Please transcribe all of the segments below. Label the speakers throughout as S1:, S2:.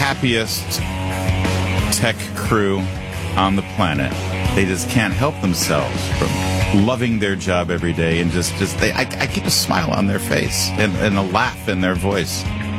S1: happiest tech crew on the planet. They just can't help themselves from loving their job every day, and I keep a smile on their face and a laugh in their voice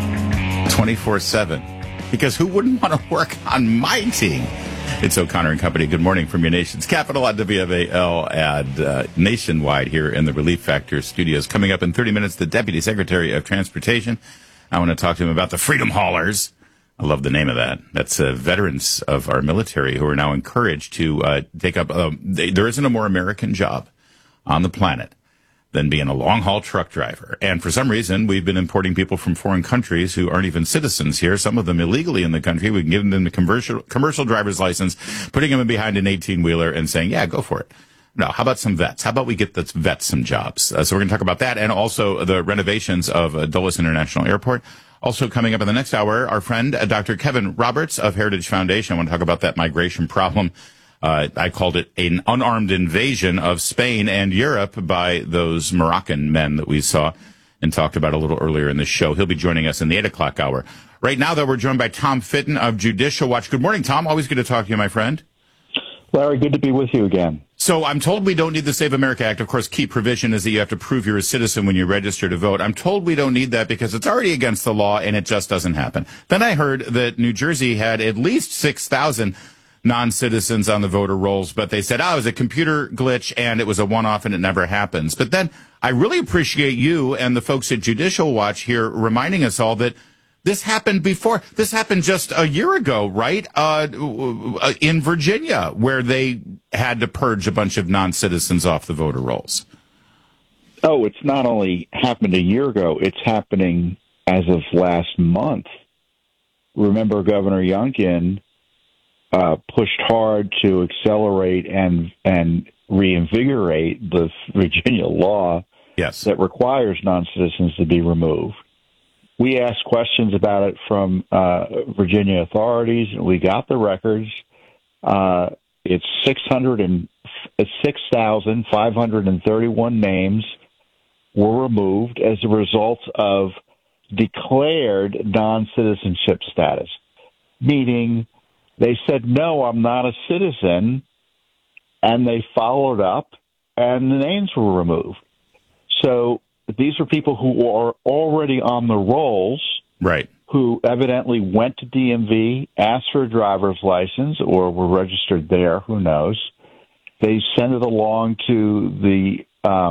S1: 24/7. Because who wouldn't want to work on my team? It's O'Connor and Company. Good morning from your nation's capital at WFAL and nationwide here in the Relief Factor studios. Coming up in 30 minutes, the Deputy Secretary of Transportation. I want to talk to him about the Freedom Haulers. I love the name of that. That's veterans of our military who are now encouraged to take up. There isn't a more American job on the planet than being a long-haul truck driver. And for some reason, we've been importing people from foreign countries who aren't even citizens here, some of them illegally in the country. We can give them the commercial driver's license, putting them in behind an 18-wheeler and saying, yeah, go for it. No, how about some vets? How about we get the vets some jobs? So we're going to talk about that and also the renovations of Dulles International Airport. Also coming up in the next hour, our friend, Dr. Kevin Roberts of Heritage Foundation. I want to talk about that migration problem. I called it an unarmed invasion of Spain and Europe by those Moroccan men that we saw and talked about a little earlier in the show. He'll be joining us in the 8 o'clock hour. Right now, though, we're joined by Tom Fitton of Judicial Watch. Good morning, Tom. Always good to talk to you, my friend.
S2: Larry, good to be with you again.
S1: So I'm told we don't need the Save America Act. Of course, key provision is that you have to prove you're a citizen when you register to vote. I'm told we don't need that because it's already against the law and it just doesn't happen. Then I heard that New Jersey had at least 6,000 non-citizens on the voter rolls, but they said, it was a computer glitch and it was a one-off and it never happens. But then I really appreciate you and the folks at Judicial Watch here reminding us all that this happened before. This happened just a year ago, right? In Virginia, where they had to purge a bunch of non-citizens off the voter rolls.
S2: Oh, it's not only happened a year ago, it's happening as of last month. Remember, Governor Youngkin pushed hard to accelerate and reinvigorate the Virginia law that requires non-citizens to be removed. We asked questions about it from Virginia authorities, and we got the records. It's 6,531 names were removed as a result of declared non-citizenship status, meaning they said, no, I'm not a citizen, and they followed up, and the names were removed. So these are people who are already on the rolls,
S1: right?
S2: Who evidently went to DMV, asked for a driver's license, or were registered there. Who knows? They sent it along to the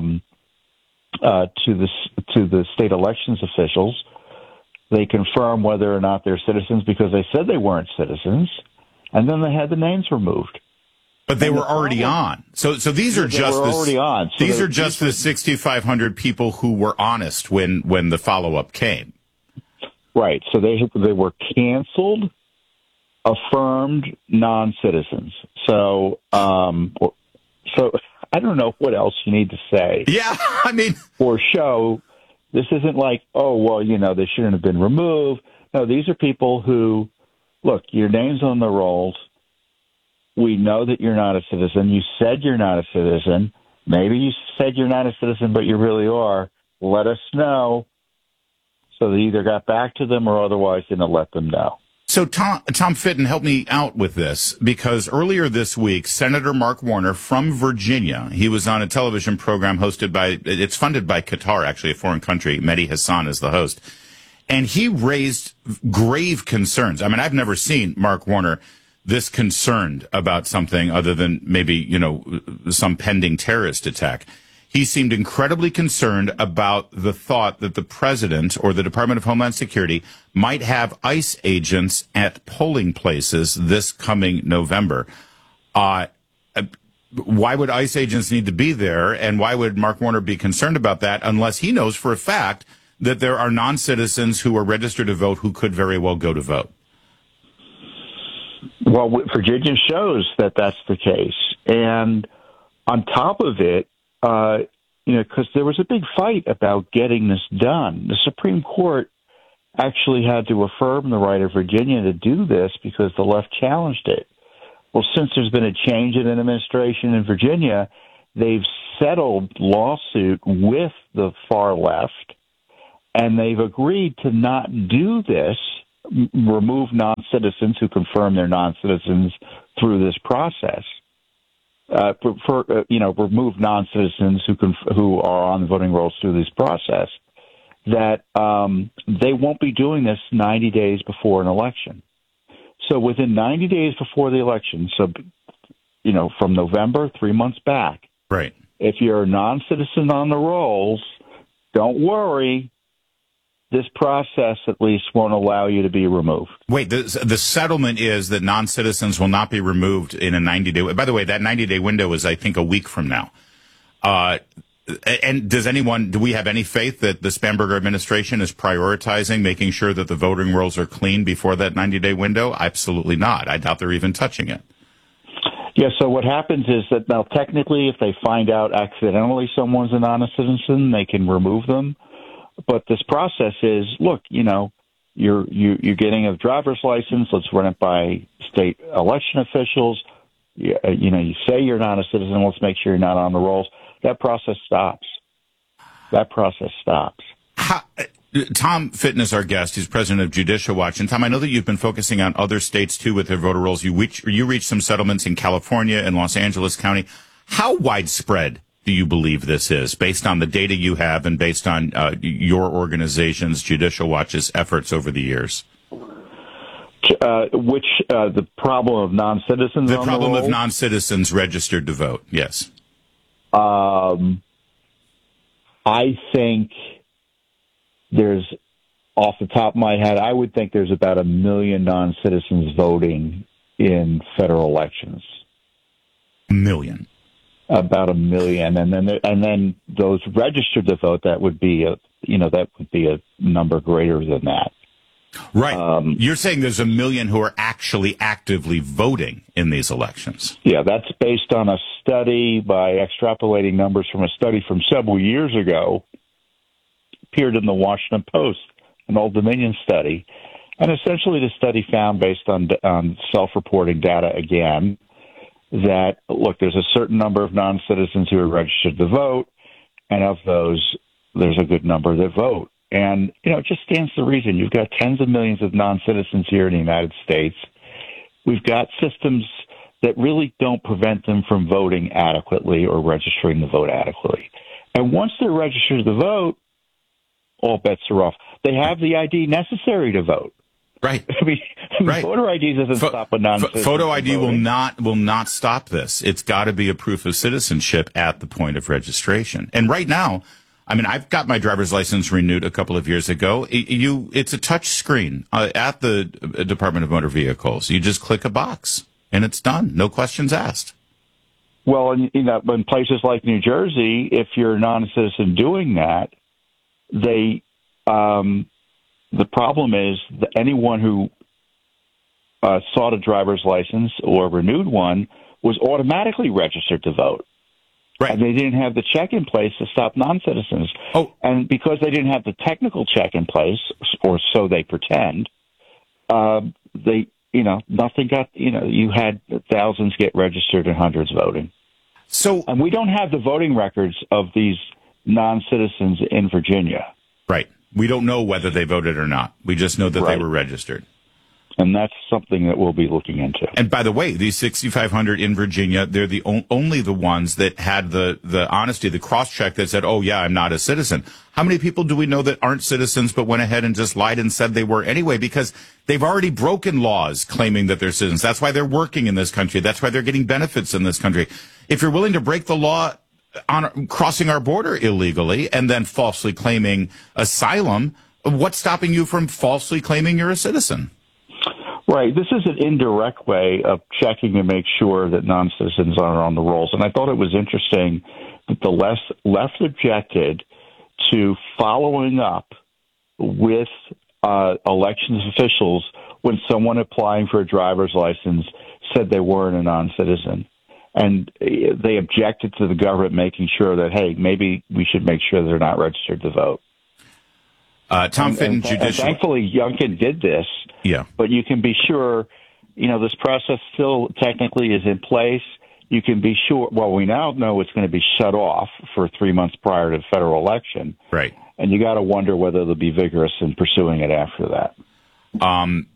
S2: state elections officials. They confirm whether or not they're citizens because they said they weren't citizens, and then they had the names removed.
S1: But they were already on. So these are just
S2: already on. So
S1: these are just the 6,500 people who were honest when the follow-up came.
S2: Right. So they were canceled, affirmed non-citizens. So I don't know what else you need to say.
S1: Yeah, I mean,
S2: for show, this isn't like, they shouldn't have been removed. No, these are people who, look, your name's on the rolls. We know that you're not a citizen. You said you're not a citizen. Maybe you said you're not a citizen, but you really are. Let us know. So they either got back to them or otherwise didn't let them know.
S1: So Tom Fitton, help me out with this, because earlier this week, Senator Mark Warner from Virginia, he was on a television program it's funded by Qatar, actually, a foreign country. Mehdi Hassan is the host. And he raised grave concerns. I mean, I've never seen Mark Warner this concerned about something other than maybe, some pending terrorist attack. He seemed incredibly concerned about the thought that the president or the Department of Homeland Security might have ICE agents at polling places this coming November. Why would ICE agents need to be there, and why would Mark Warner be concerned about that unless he knows for a fact that there are non-citizens who are registered to vote who could very well go to vote?
S2: Well, Virginia shows that that's the case. And on top of it, because there was a big fight about getting this done. The Supreme Court actually had to affirm the right of Virginia to do this because the left challenged it. Well, since there's been a change in administration in Virginia, they've settled lawsuit with the far left, and they've agreed to not do this, remove non-citizens non-citizens who confirm they're non-citizens through this process. Remove non-citizens who are on the voting rolls through this process, that they won't be doing this 90 days before an election. So within 90 days before the election, so, from November, 3 months back,
S1: right.
S2: If you're a non-citizen on the rolls, don't worry. This process, at least, won't allow you to be removed.
S1: Wait, the settlement is that non-citizens will not be removed in a 90-day. By the way, that 90-day window is, I think, a week from now. And do we have any faith that the Spanberger administration is prioritizing making sure that the voting rolls are clean before that 90-day window? Absolutely not. I doubt they're even touching it.
S2: Yeah, so what happens is that now technically if they find out accidentally someone's a non-citizen, they can remove them. But this process is, look, you're getting a driver's license. Let's run it by state election officials. You say you're not a citizen. Let's make sure you're not on the rolls. That process stops.
S1: Tom Fitton is our guest. He's president of Judicial Watch. And Tom, I know that you've been focusing on other states too with their voter rolls. You reached some settlements in California and Los Angeles County. How widespread do you believe this is, based on the data you have and based on your organization's, Judicial Watch's, efforts over the years?
S2: The problem of non-citizens?
S1: The problem of non-citizens registered to vote, yes.
S2: I think there's, off the top of my head, I would think there's about 1 million non-citizens voting in federal elections.
S1: 1 million.
S2: About 1 million, and then those registered to vote, that would be a number greater than that.
S1: Right. You're saying there's 1 million who are actually actively voting in these elections.
S2: Yeah, that's based on a study by extrapolating numbers from a study from several years ago, appeared in the Washington Post, an Old Dominion study. And essentially the study found, based on self-reporting data again, that, look, there's a certain number of non-citizens who are registered to vote, and of those, there's a good number that vote. And, it just stands to reason. You've got tens of millions of non-citizens here in the United States. We've got systems that really don't prevent them from voting adequately or registering to vote adequately. And once they're registered to vote, all bets are off. They have the ID necessary to vote.
S1: Right.
S2: Right. Voter ID doesn't stop a non-citizen.
S1: Photo ID will not stop this. It's got to be a proof of citizenship at the point of registration. And right now, I've got my driver's license renewed a couple of years ago. It's a touch screen at the Department of Motor Vehicles. You just click a box and it's done. No questions asked.
S2: Well, in places like New Jersey, if you're a non-citizen doing that, the problem is that anyone who sought a driver's license or renewed one was automatically registered to vote.
S1: Right.
S2: And they didn't have the check in place to stop non-citizens.
S1: Oh.
S2: And because they didn't have the technical check in place, or so they pretend, nothing got, you had thousands get registered and hundreds voting. And we don't have the voting records of these non-citizens in Virginia.
S1: Right. We don't know whether they voted or not. We just know that they were registered.
S2: And that's something that we'll be looking into.
S1: And by the way, these 6,500 in Virginia, they're only the ones that had the honesty, the cross-check that said, oh, yeah, I'm not a citizen. How many people do we know that aren't citizens but went ahead and just lied and said they were anyway? Because they've already broken laws claiming that they're citizens. That's why they're working in this country. That's why they're getting benefits in this country. If you're willing to break the law on crossing our border illegally and then falsely claiming asylum, what's stopping you from falsely claiming you're a citizen?
S2: Right. This is an indirect way of checking to make sure that non-citizens are on the rolls. And I thought it was interesting that the left objected to following up with elections officials when someone applying for a driver's license said they weren't a non-citizen. And they objected to the government making sure that, hey, maybe we should make sure they're not registered to vote.
S1: Tom Fitton, Judicial.
S2: Thankfully, Youngkin did this.
S1: Yeah.
S2: But you can be sure, this process still technically is in place. You can be sure, well, we now know it's going to be shut off for 3 months prior to the federal election.
S1: Right.
S2: And you got to wonder whether they'll be vigorous in pursuing it after that.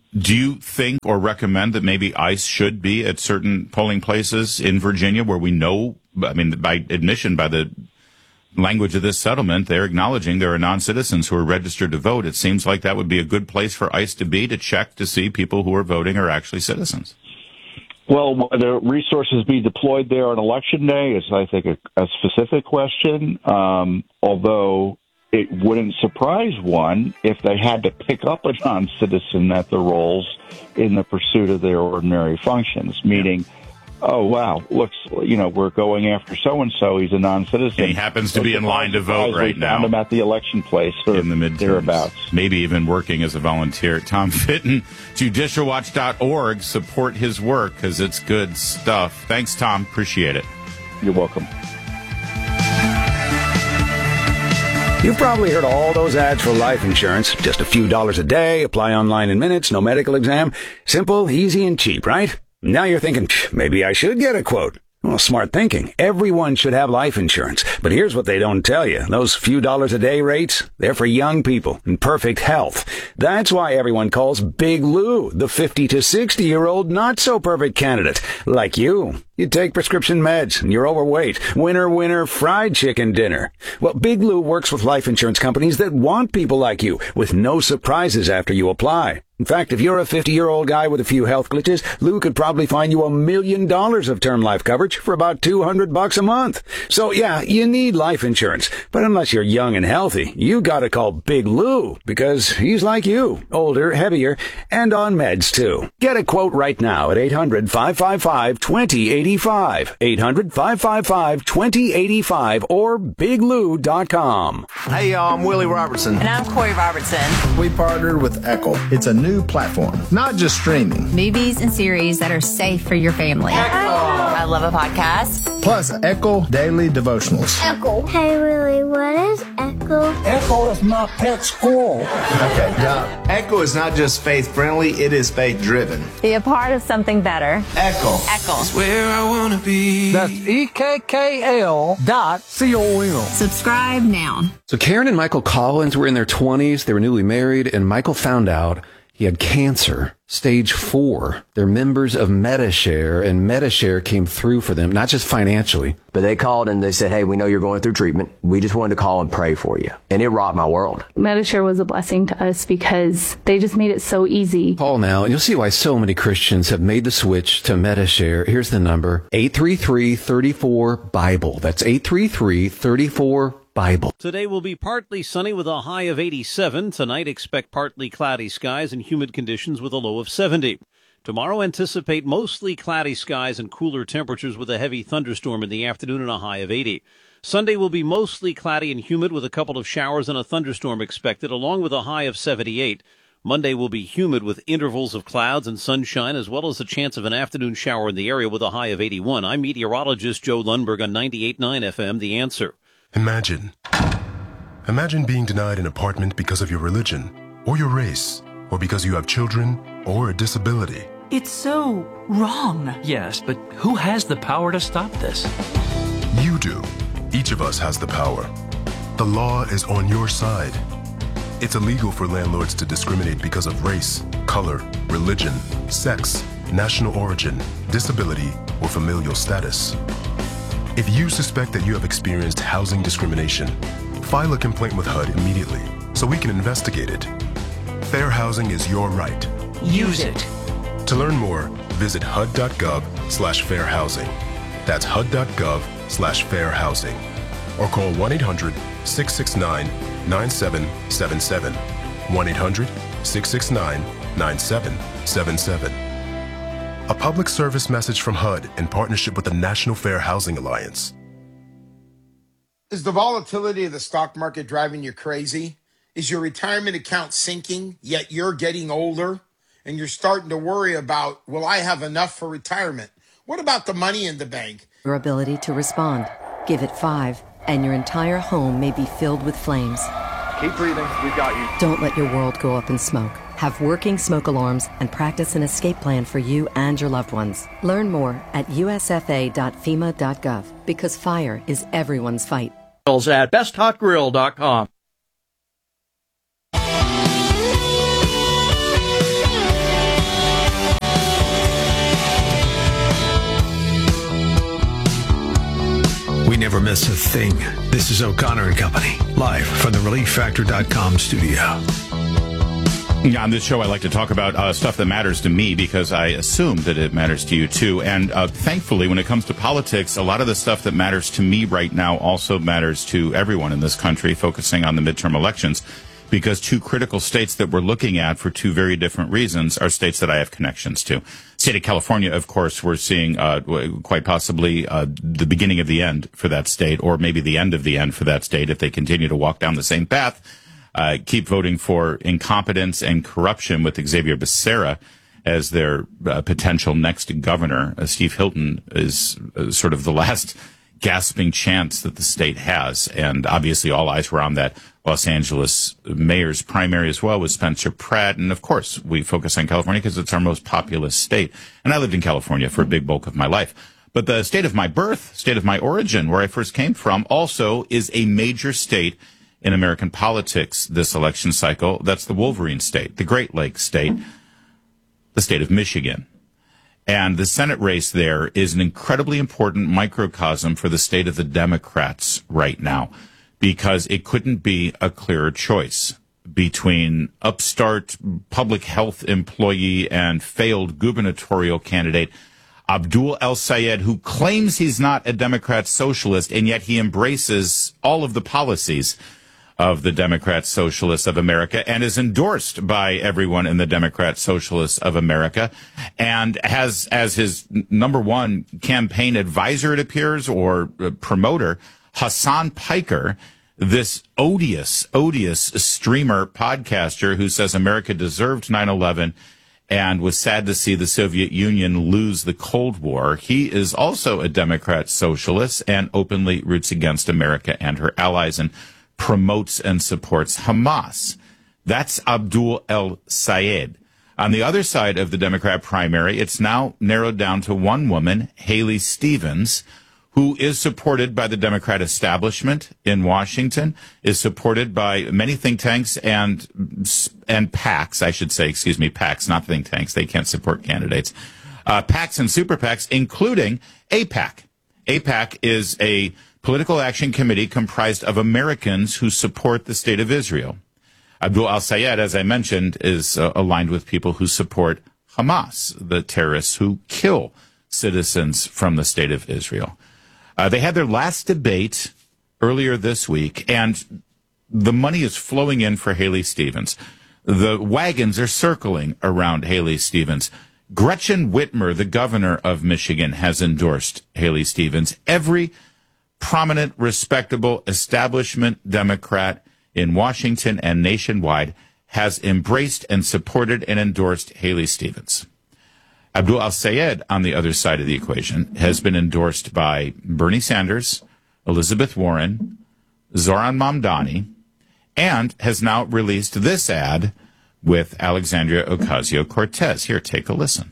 S1: Do you think or recommend that maybe ICE should be at certain polling places in Virginia where we know, I mean, by admission, by the language of this settlement, they're acknowledging there are non-citizens who are registered to vote. It seems like that would be a good place for ICE to be, to check to see people who are voting are actually citizens.
S2: Well, whether resources be deployed there on Election Day is, I think, a specific question, although it wouldn't surprise one if they had to pick up a non-citizen at the rolls in the pursuit of their ordinary functions, meaning, oh, wow, looks, we're going after so-and-so, he's a non-citizen.
S1: And he happens to be in line to vote right now.
S2: We found him at the election place or
S1: in the midterms,
S2: thereabouts.
S1: Maybe even working as a volunteer. Tom Fitton, judicialwatch.org. Support his work because it's good stuff. Thanks, Tom. Appreciate it.
S2: You're welcome.
S3: You've probably heard all those ads for life insurance. Just a few dollars a day, apply online in minutes, no medical exam. Simple, easy, and cheap, right? Now you're thinking, maybe I should get a quote. Well, smart thinking. Everyone should have life insurance. But here's what they don't tell you. Those few dollars a day rates, they're for young people in perfect health. That's why everyone calls Big Lou the 50 to 60-year-old not-so-perfect candidate. Like you. You take prescription meds and you're overweight. Winner, fried chicken dinner. Well, Big Lou works with life insurance companies that want people like you with no surprises after you apply. In fact, if you're a 50-year-old guy with a few health glitches, Lou could probably find you $1 million of term life coverage for about $200 a month. So yeah, you need life insurance. But unless you're young and healthy, you gotta call Big Lou because he's like you, older, heavier, and on meds too. Get a quote right now at 800-555-2085. 800-555-2085 or biglou.com.
S4: Hey, y'all, I'm Willie Robertson.
S5: And I'm Corey Robertson.
S4: We partnered with Echo. It's a new platform, not just streaming.
S5: Movies and series that are safe for your family.
S4: Echo.
S5: I love a podcast.
S4: Plus, Echo Daily Devotionals.
S6: Echo. Hey, Willie, what is Echo?
S7: Echo is my pet squirrel.
S4: Okay, yeah. Echo is not just faith-friendly, it is faith-driven.
S8: Be a part of something better.
S4: Echo.
S5: Echo.
S9: It's where I want to be.
S7: That's EKKL.com.
S5: Subscribe now.
S10: So Karen and Michael Collins were in their 20s. They were newly married, and Michael found out he had cancer, stage 4. They're members of Medi-Share, and Medi-Share came through for them, not just financially.
S11: But they called and they said, hey, we know you're going through treatment. We just wanted to call and pray for you. And it rocked my world.
S8: Medi-Share was a blessing to us because they just made it so easy.
S10: Call now, and you'll see why so many Christians have made the switch to Medi-Share. Here's the number, 833-34-BIBLE. That's 833-34-BIBLE.
S12: Today will be partly sunny with a high of 87. Tonight, expect partly cloudy skies and humid conditions with a low of 70. Tomorrow, anticipate mostly cloudy skies and cooler temperatures with a heavy thunderstorm in the afternoon and a high of 80. Sunday will be mostly cloudy and humid with a couple of showers and a thunderstorm expected, along with a high of 78. Monday will be humid with intervals of clouds and sunshine, as well as a chance of an afternoon shower in the area with a high of 81. I'm meteorologist Joe Lundberg on 98.9 FM, The Answer.
S13: Imagine being denied an apartment because of your religion, or your race, or because you have children, or a disability.
S14: It's so wrong.
S15: Yes, but who has the power to stop this?
S13: You do. Each of us has the power. The law is on your side. It's illegal for landlords to discriminate because of race, color, religion, sex, national origin, disability, or familial status. If you suspect that you have experienced housing discrimination, file a complaint with HUD immediately so we can investigate it. Fair housing is your right.
S14: Use it.
S13: To learn more, visit hud.gov/fairhousing. That's hud.gov/fairhousing. Or call 1-800-669-9777. 1-800-669-9777. A public service message from HUD in partnership with the National Fair Housing Alliance.
S16: Is the volatility of the stock market driving you crazy? Is your retirement account sinking, yet you're getting older? And you're starting to worry about, will I have enough for retirement? What about the money in the bank?
S17: Your ability to respond. Give it 5, and your entire home may be filled with flames.
S18: Keep breathing. We've got you.
S17: Don't let your world go up in smoke. Have working smoke alarms and practice an escape plan for you and your loved ones. Learn more at usfa.fema.gov because fire is everyone's fight.
S19: At besthotgrill.com.
S20: never miss a thing. This is O'Connor and Company, live from the ReliefFactor.com studio.
S1: Yeah, on this show, I like to talk about stuff that matters to me because I assume that it matters to you, too. And thankfully, when it comes to politics, a lot of the stuff that matters to me right now also matters to everyone in this country, focusing on the midterm elections, because two critical states that we're looking at for two very different reasons are states that I have connections to. State of California, of course, we're seeing quite possibly the beginning of the end for that state, or maybe the end of the end for that state if they continue to walk down the same path. Keep voting for incompetence and corruption with Xavier Becerra as their potential next governor. Steve Hilton is sort of the last gasping chance that the state has. And obviously all eyes were on that Los Angeles mayor's primary as well with Spencer Pratt. And of course, we focus on California because it's our most populous state. And I lived in California for a big bulk of my life. But the state of my birth, state of my origin, where I first came from, also is a major state in American politics this election cycle. That's the Wolverine state, the Great Lakes state, the state of Michigan. And the Senate race there is an incredibly important microcosm for the state of the Democrats right now, because it couldn't be a clearer choice between upstart public health employee and failed gubernatorial candidate Abdul El-Sayed, who claims he's not a Democrat socialist, and yet he embraces all of the policies of the Democrat Socialists of America and is endorsed by everyone in the Democrat Socialists of America, and has as his number one campaign advisor, it appears, or promoter, Hassan Piker, this odious streamer podcaster who says America deserved 9/11 and was sad to see the Soviet Union lose the Cold War. He is also a Democrat Socialist and openly roots against America and her allies and promotes and supports Hamas. That's Abdul El-Sayed. On the other side of the Democrat primary, it's now narrowed down to one woman, Haley Stevens, who is supported by the Democrat establishment in Washington, is supported by many think tanks and PACs, I should say, PACs, not think tanks. They can't support candidates. PACs and super PACs, including AIPAC. AIPAC is a political action committee comprised of Americans who support the state of Israel. Abdul El-Sayed, as I mentioned, is aligned with people who support Hamas, the terrorists who kill citizens from the state of Israel. They had their last debate earlier this week, and the money is flowing in for Haley Stevens. The wagons are circling around Haley Stevens. Gretchen Whitmer, the governor of Michigan, has endorsed Haley Stevens. Every prominent, respectable establishment Democrat in Washington and nationwide has embraced and supported and endorsed Haley Stevens. Abdul El-Sayed, on the other side of the equation, has been endorsed by Bernie Sanders, Elizabeth Warren, Zoran Mamdani, and has now released this ad with Alexandria Ocasio-Cortez. Here, take a listen.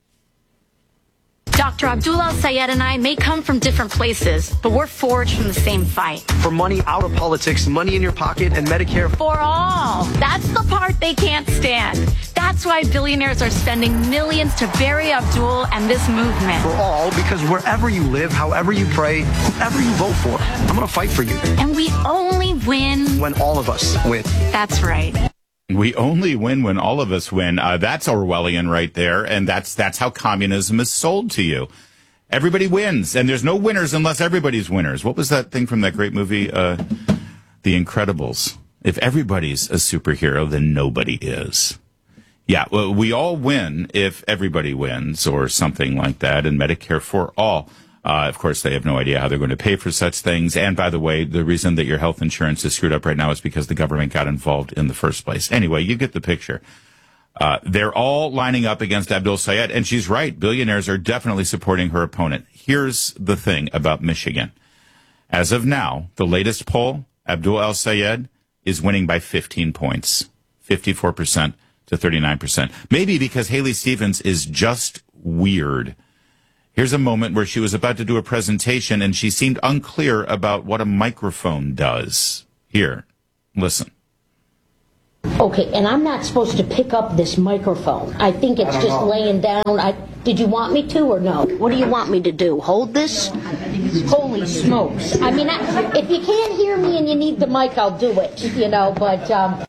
S21: Dr. Abdul El-Sayed and I may come from different places, but we're forged from the same fight.
S22: For money out of politics, money in your pocket, and Medicare
S21: for all. That's the part they can't stand. That's why billionaires are spending millions to bury Abdul and this movement.
S22: For all, because wherever you live, however you pray, whoever you vote for, I'm going to fight for you.
S21: And we only win
S22: when all of us win.
S21: That's right.
S1: We only win when all of us win. That's Orwellian right there, and that's how communism is sold to you. Everybody wins, and there's no winners unless everybody's winners. What was that thing from that great movie, The Incredibles? If everybody's a superhero, then nobody is. Yeah, well, we all win if everybody wins, or something like that, and Medicare for all. Of course, they have no idea how they're going to pay for such things. And by the way, the reason that your health insurance is screwed up right now is because the government got involved in the first place. Anyway, you get the picture. They're all lining up against Abdul Sayed, and she's right. Billionaires are definitely supporting her opponent. Here's the thing about Michigan. As of now, the latest poll, Abdul El-Sayed is winning by 15 points, 54% to 39%. Maybe because Haley Stevens is just weird. Here's a moment where she was about to do a presentation and she seemed unclear about what a microphone does. Here, listen.
S2: Okay, and I'm not supposed to pick up this microphone. I think it's just laying down. Did you want me to or no? What do you want me to do? Hold this? Holy smokes. I mean, if you can't hear me and you need the mic, I'll do it, but...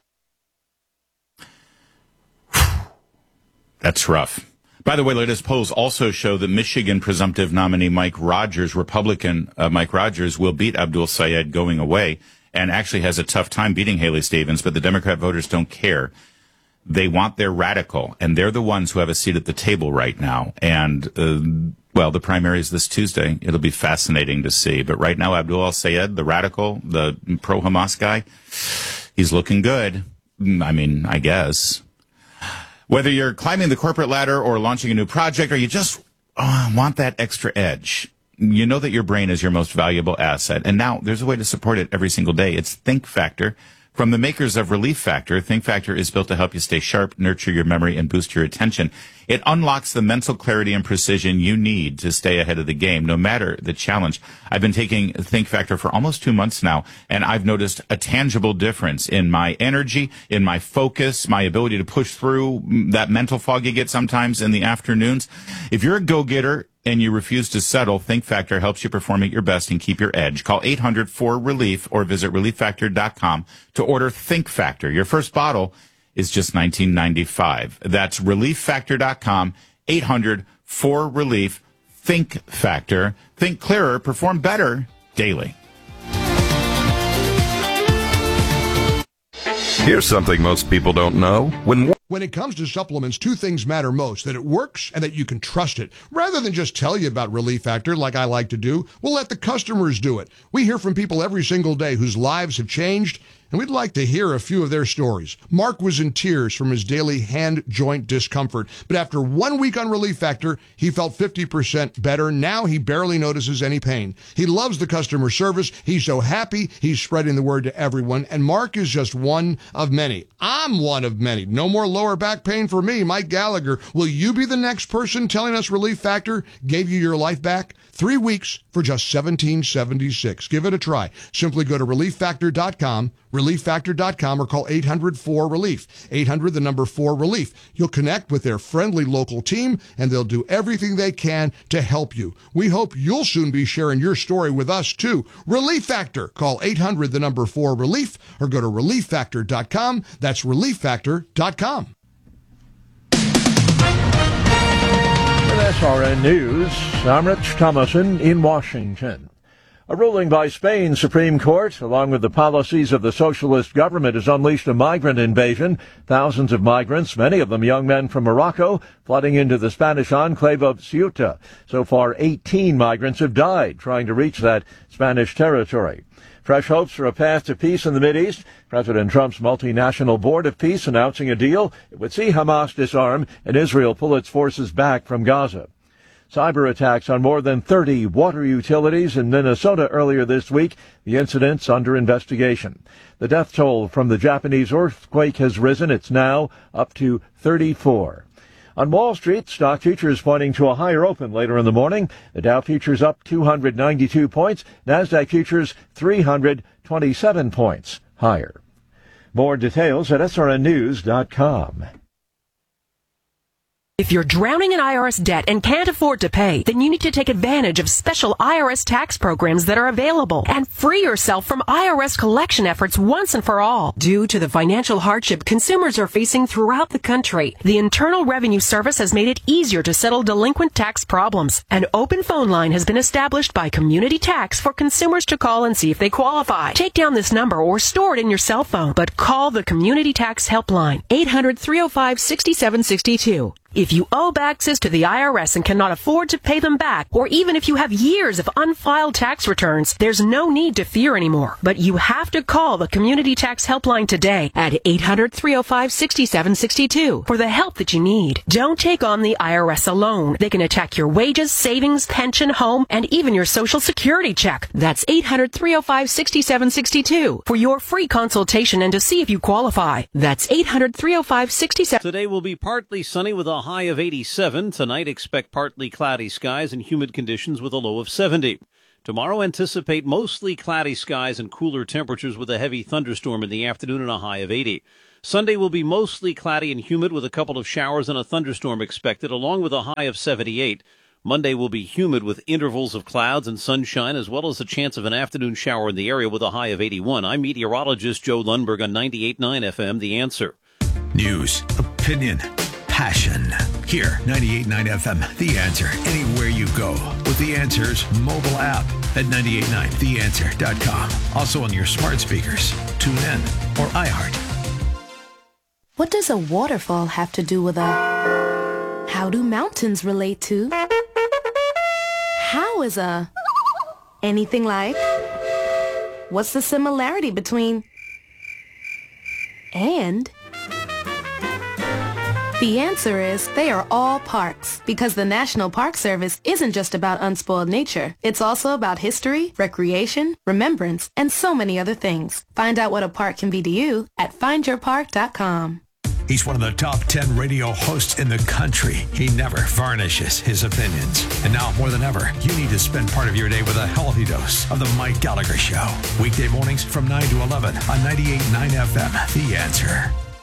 S1: That's rough. By the way, latest polls also show that Michigan presumptive nominee Mike Rogers, Republican Mike Rogers, will beat Abdul Sayed going away and actually has a tough time beating Haley Stevens, but the Democrat voters don't care. They want their radical, and they're the ones who have a seat at the table right now. And, well, the primary is this Tuesday. It'll be fascinating to see. But right now, Abdul Sayed, the radical, the pro-Hamas guy, he's looking good. I mean, I guess. Whether you're climbing the corporate ladder or launching a new project, or you just want that extra edge, you know that your brain is your most valuable asset. And now there's a way to support it every single day. It's Think Factor. From the makers of Relief Factor, Think Factor is built to help you stay sharp, nurture your memory, and boost your attention. It unlocks the mental clarity and precision you need to stay ahead of the game, no matter the challenge. I've been taking Think Factor for almost 2 months now, and I've noticed a tangible difference in my energy, in my focus, my ability to push through that mental fog you get sometimes in the afternoons. If you're a go-getter and you refuse to settle, Think Factor helps you perform at your best and keep your edge. Call 800-4RELIEF or visit ReliefFactor.com to order Think Factor. Your first bottle is just $19.95. That's ReliefFactor.com, 800-4RELIEF. Think Factor. Think clearer, perform better daily.
S3: Here's something most people don't know.
S23: When it comes to supplements, two things matter most: that it works and that you can trust it. Rather than just tell you about Relief Factor like I like to do, we'll let the customers do it. We hear from people every single day whose lives have changed, and we'd like to hear a few of their stories. Mark was in tears from his daily hand joint discomfort, but after 1 week on Relief Factor, he felt 50% better. Now he barely notices any pain. He loves the customer service. He's so happy he's spreading the word to everyone, and Mark is just one of many. I'm one of many. No more lower back pain for me, Mike Gallagher. Will you be the next person telling us Relief Factor gave you your life back? 3 weeks for just $17.76. Give it a try. Simply go to ReliefFactor.com, ReliefFactor.com, or call 800-4RELIEF. 800-4RELIEF. You'll connect with their friendly local team, and they'll do everything they can to help you. We hope you'll soon be sharing your story with us, too. Relief Factor. Call 800-4RELIEF, or go to ReliefFactor.com. That's ReliefFactor.com.
S19: With SRN News, I'm Rich Thomason in Washington. A ruling by Spain's Supreme Court, along with the policies of the socialist government, has unleashed a migrant invasion. Thousands of migrants, many of them young men from Morocco, flooding into the Spanish enclave of Ceuta. So far, 18 migrants have died trying to reach that Spanish territory. Fresh hopes for a path to peace in the Mideast. President Trump's multinational board of peace announcing a deal. It would see Hamas disarm and Israel pull its forces back from Gaza. Cyber attacks on more than 30 water utilities in Minnesota earlier this week. The incidents under investigation. The death toll from the Japanese earthquake has risen. It's now up to 34. On Wall Street, stock futures pointing to a higher open later in the morning. The Dow futures up 292 points. NASDAQ futures 327 points higher. More details at srnnews.com.
S24: If you're drowning in IRS debt and can't afford to pay, then you need to take advantage of special IRS tax programs that are available and free yourself from IRS collection efforts once and for all. Due to the financial hardship consumers are facing throughout the country, the Internal Revenue Service has made it easier to settle delinquent tax problems. An open phone line has been established by Community Tax for consumers to call and see if they qualify. Take down this number or store it in your cell phone, but call the Community Tax Helpline, 800-305-6762. If you owe taxes to the IRS and cannot afford to pay them back, or even if you have years of unfiled tax returns, there's no need to fear anymore. But you have to call the Community Tax Helpline today at 800-305-6762 for the help that you need. Don't take on the IRS alone. They can attack your wages, savings, pension, home, and even your Social Security check. That's 800-305-6762 for your free consultation and to see if you qualify. That's 800-305-6762.
S12: Today will be partly sunny with a high of 87. Tonight, expect partly cloudy skies and humid conditions with a low of 70. Tomorrow, anticipate mostly cloudy skies and cooler temperatures with a heavy thunderstorm in the afternoon and a high of 80. Sunday will be mostly cloudy and humid with a couple of showers and a thunderstorm expected, along with a high of 78. Monday will be humid with intervals of clouds and sunshine, as well as a chance of an afternoon shower in the area with a high of 81. I'm meteorologist Joe Lundberg on 98.9 FM, The Answer.
S20: News, opinion, passion. Here, 98.9 FM, The Answer. Anywhere you go with The Answer's mobile app at 98.9theanswer.com. Also on your smart speakers, TuneIn, or iHeart.
S4: What does a waterfall have to do with a... How do mountains relate to... How is a... Anything like... What's the similarity between... And... The answer is they are all parks, because the National Park Service isn't just about unspoiled nature. It's also about history, recreation, remembrance, and so many other things. Find out what a park can be to you at findyourpark.com.
S20: He's one of the top 10 radio hosts in the country. He never varnishes his opinions. And now, more than ever, you need to spend part of your day with a healthy dose of The Mike Gallagher Show. Weekday mornings from 9 to 11 on 98.9 FM, The Answer.